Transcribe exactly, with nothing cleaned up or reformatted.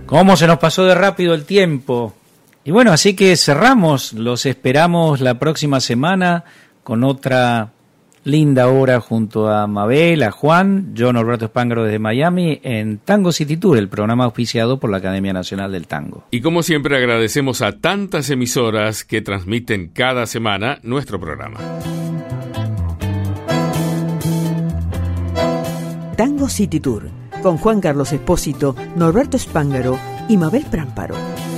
¿Cómo se nos pasó de rápido el tiempo? Y bueno, así que cerramos, los esperamos la próxima semana con otra linda hora junto a Mabel, a Juan, yo Norberto Spángaro desde Miami en Tango City Tour, el programa auspiciado por la Academia Nacional del Tango. Y como siempre agradecemos a tantas emisoras que transmiten cada semana nuestro programa. Tango City Tour, con Juan Carlos Espósito, Norberto Spángaro y Mabel Prámparo.